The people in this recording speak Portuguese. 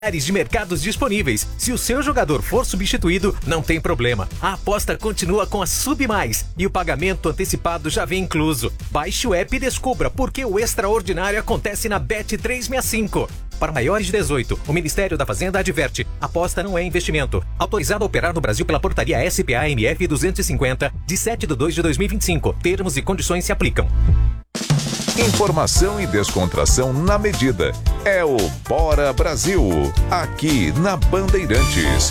de mercados disponíveis. Se o seu jogador for substituído, não tem problema. A aposta continua com a Sub Mais e o pagamento antecipado já vem incluso. Baixe o app e descubra por que o extraordinário acontece na Bet365. Para maiores de 18, o Ministério da Fazenda adverte: aposta não é investimento. Autorizado a operar no Brasil pela portaria SPA-MF 250, de 7/2/2025. Termos e condições se aplicam. Informação e descontração na medida. É o Bora Brasil, aqui na Bandeirantes.